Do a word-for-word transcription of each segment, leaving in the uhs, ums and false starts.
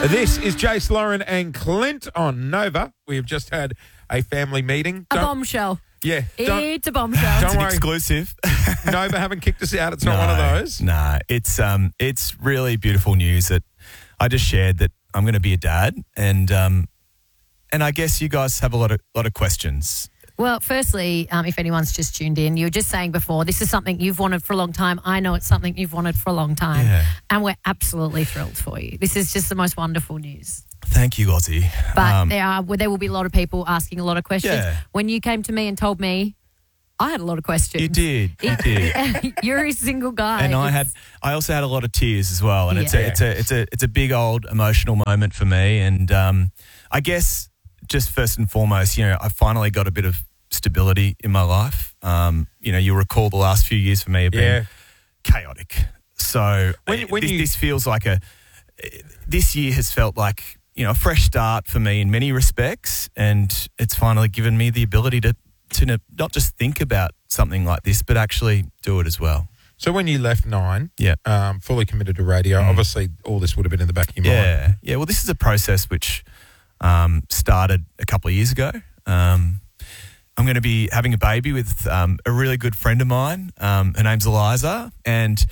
This is Jace, Lauren and Clint on Nova. We have just had a family meeting. A Don't- bombshell. Yeah. don't- It's a bombshell. Don't It's an worry. exclusive. Nova haven't kicked us out. It's not one of those. No, it's um, it's really beautiful news that I just shared that I'm going to be a dad, and um, and I guess you guys have a lot of lot of questions. Well, firstly, um, if anyone's just tuned in, you were just saying before, this is something you've wanted for a long time. I know it's something you've wanted for a long time. Yeah. And we're absolutely thrilled for you. This is just the most wonderful news. Thank you, Ozzy. But Um, there are well, there will be a lot of people asking a lot of questions. Yeah. When you came to me and told me, I had a lot of questions. you did, you did. You're a single guy. And I had, It's- I also had a lot of tears as well, and it's Yeah. a, it's a, it's a, it's a big old emotional moment for me. And um, I guess just first and foremost, you know, I finally got a bit of stability in my life. Um, you know, you'll recall the last few years for me have been Yeah. chaotic. So When you- when this, you- this feels like a, this year has felt like, you know, a fresh start for me in many respects, and it's finally given me the ability to to not just think about something like this, but actually do it as well. So when you left Nine, Yeah. um, fully committed to radio, obviously all this would have been in the back of your mind. Yeah, yeah. Well, this is a process which um, started a couple of years ago. Um, I'm going to be having a baby with um, a really good friend of mine. Um, her name's Eliza, and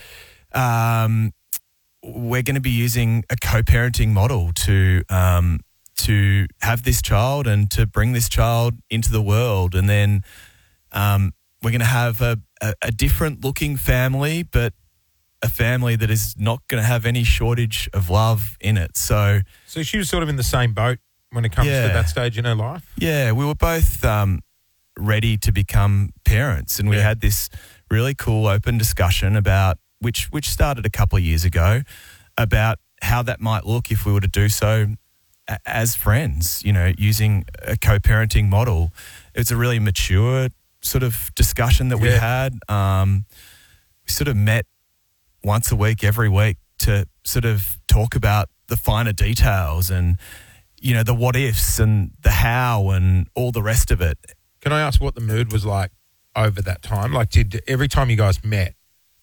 um, we're going to be using a co-parenting model to um, to have this child and to bring this child into the world, and then um, we're going to have a, a, a different looking family, but a family that is not going to have any shortage of love in it. So, So she was sort of in the same boat when it comes Yeah. to that stage in her life. yeah, we were both um, ready to become parents, and we Yeah. had this really cool open discussion about which which started a couple of years ago about how that might look if we were to do so a- as friends, you know, using a co-parenting model. It's a really mature sort of discussion that we Yeah. had. Um, we sort of met once a week, every week, to sort of talk about the finer details and, you know, the what ifs and the how and all the rest of it. Can I ask what the mood was like over that time? Like, did every time you guys met,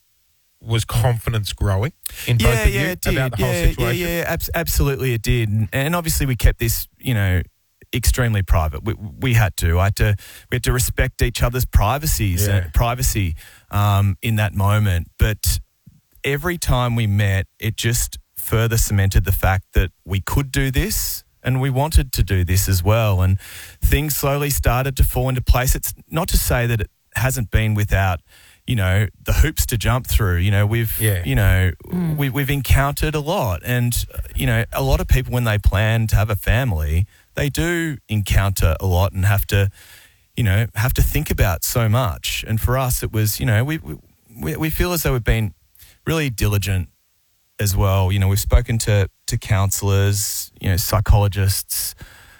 was confidence growing in both yeah, of you yeah, it did. about the whole yeah, situation? Yeah, yeah, abs- absolutely it did. And, and obviously we kept this, you know, extremely private. We, we had to. I had to. We had to respect each other's privacies, Yeah. and privacy um, in that moment. But every time we met, it just further cemented the fact that we could do this and we wanted to do this as well. And things slowly started to fall into place. It's not to say that it hasn't been without, you know, the hoops to jump through. You know, we've, Yeah. you know, we, we've encountered a lot. And, uh, you know, a lot of people, when they plan to have a family, they do encounter a lot and have to, you know, have to think about so much. And for us, it was, you know, we we, we feel as though we've been really diligent as well. You know, we've spoken to, to counsellors, you know, psychologists.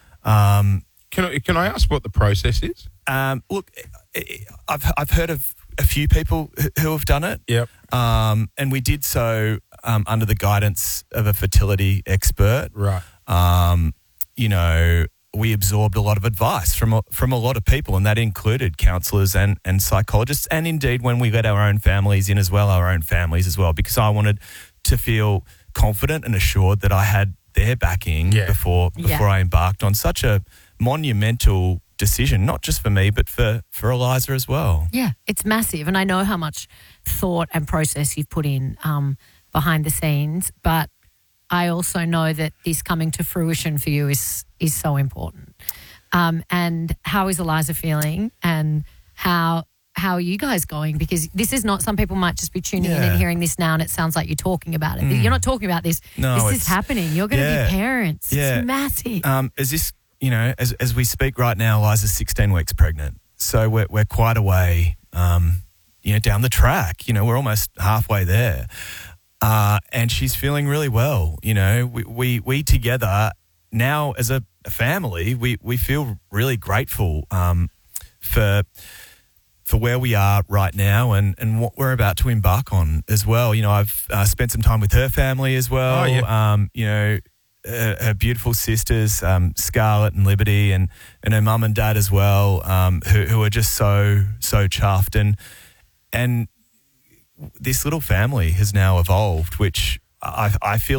Um, Can I, can I ask what the process is? um, look, I've I've heard of a few people who have done it. Yep. Um, and we did so um, under the guidance of a fertility expert. Right. Um, you know, we absorbed a lot of advice from a, from a lot of people, and that included counsellors and, and psychologists, and indeed when we let our own families in as well, our own families as well, because I wanted to feel confident and assured that I had their backing Yeah. before Yeah. before I embarked on such a monumental decision, not just for me, but for, for Eliza as well. Yeah, it's massive. And I know how much thought and process you've put in um, behind the scenes, but I also know that this coming to fruition for you is is so important. Um, and how is Eliza feeling, and how how are you guys going? Because this is not, some people might just be tuning in Yeah. and hearing this now and it sounds like you're talking about it. You're not talking about this. No, this is it's- happening. You're going to yeah. be parents. Yeah. It's massive. Um, is this, you know, as as we speak right now, Eliza's sixteen weeks pregnant. So we're we're quite a way, um, you know, down the track. You know, we're almost halfway there. Uh, and she's feeling really well. You know, we, we, we together now as a, a family, we, we feel really grateful um, for for where we are right now and, and what we're about to embark on as well. You know, I've uh, spent some time with her family as well. Oh, yeah. Um, you know, her, her beautiful sisters, um, Scarlett and Liberty, and, and her mum and dad as well, um, who, who are just so, so chuffed. And, and this little family has now evolved, which I, I feel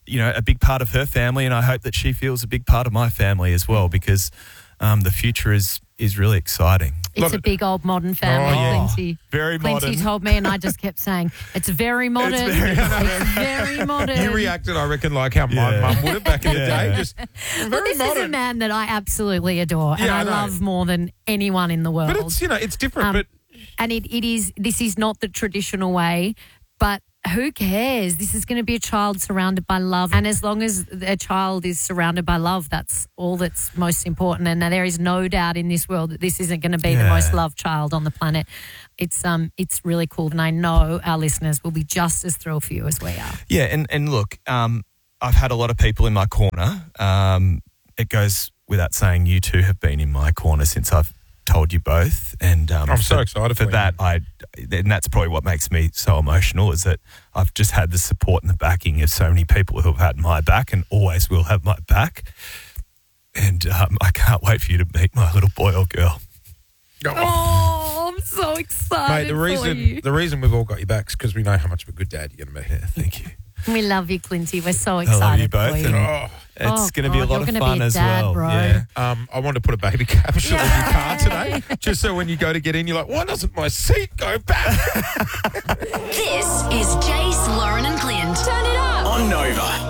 you know, a big part of her family, and I hope that she feels a big part of my family as well, because um, the future is is really exciting. It's Love a it. big old modern family, Oh, yeah. Clinty. Very Clinty modern. told me, and I just kept saying, it's very modern. It's very- very, modern. You reacted, I reckon, like how my Yeah. mum would have back in the Yeah. day. Just Well, very this is a modern. man that I absolutely adore and Yeah, I I know. love more than anyone in the world. But it's, you know, it's different. Um, but and it, it is, this is not the traditional way, but who cares? This is going to be a child surrounded by love. And as long as a child is surrounded by love, that's all that's most important. And there is no doubt in this world that this isn't going to be the Yeah. most loved child on the planet. It's um, it's really cool. And I know our listeners will be just as thrilled for you as we are. Yeah, and, and look, um, I've had a lot of people in my corner. Um, it goes without saying, you two have been in my corner since I've told you both. And um, I'm so for- excited for for you. that. I, and that's probably what makes me so emotional, is that I've just had the support and the backing of so many people who have had my back and always will have my back. And um, I can't wait for you to meet my little boy or girl. oh, Oh, I'm so excited mate, the for reason you. the reason we've all got your backs because we know how much of a good dad you're going to be. Yeah, thank you. We love you, Clinty. We're so I excited love you both. for you. And Oh, it's Oh, going to be a God, lot you're of gonna fun be a as dad, well. bro. Yeah. um, I want to put a baby capsule in your car today, just so when you go to get in, you're like, why doesn't my seat go back? This is Jace, Lauren, and Clint. Turn it up. On Nova.